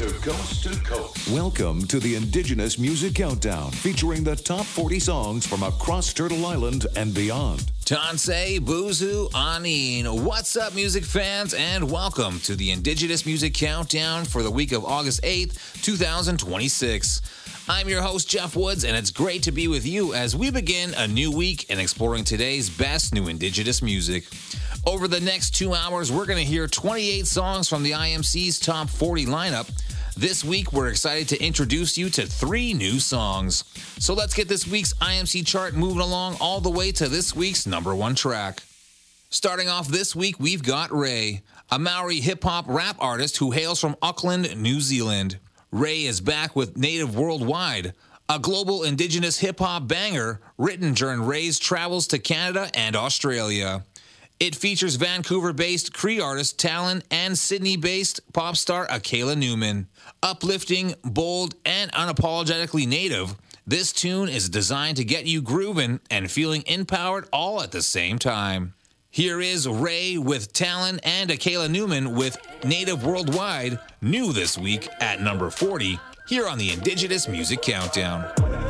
to coast to coast. Welcome to the Indigenous Music Countdown, featuring the top 40 songs from across Turtle Island and beyond. Tansei, Buzu, Anin. What's up, music fans, and welcome to the Indigenous Music Countdown for the week of August 8th, 2026. I'm your host, Jeff Woods, and it's great to be with you as we begin a new week and exploring today's best new Indigenous music. Over the next 2 hours, we're going to hear 28 songs from the IMC's top 40 lineup. This week, we're excited to introduce you to 3 new songs. So let's get this week's IMC chart moving along all the way to this week's number 1 track. Starting off this week, we've got Ray, a Maori hip-hop rap artist who hails from Auckland, New Zealand. Ray is back with Native Worldwide, a global Indigenous hip-hop banger written during Ray's travels to Canada and Australia. It features Vancouver-based Cree artist Talon and Sydney-based pop star Akela Newman. Uplifting, bold, and unapologetically native, this tune is designed to get you grooving and feeling empowered all at the same time. Here is Ray with Talon and Akela Newman with Native Worldwide, new this week at number 40, here on the Indigenous Music Countdown.